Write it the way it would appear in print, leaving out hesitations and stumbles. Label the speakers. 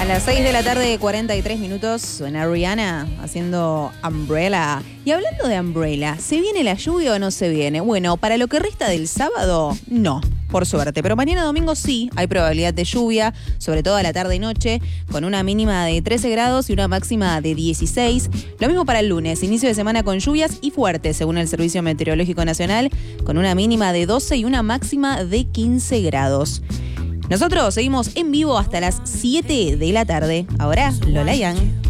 Speaker 1: A las 6 de la tarde, 43 minutos, suena Rihanna haciendo Umbrella. Y hablando de Umbrella, ¿se viene la lluvia o no se viene? Bueno, para lo que resta del sábado, no, por suerte. Pero mañana domingo sí, hay probabilidad de lluvia, sobre todo a la tarde y noche, con una mínima de 13 grados y una máxima de 16. Lo mismo para el lunes, inicio de semana con lluvias y fuertes, según el Servicio Meteorológico Nacional, con una mínima de 12 y una máxima de 15 grados. Nosotros seguimos en vivo hasta las 7 de la tarde. Ahora, Lola Young.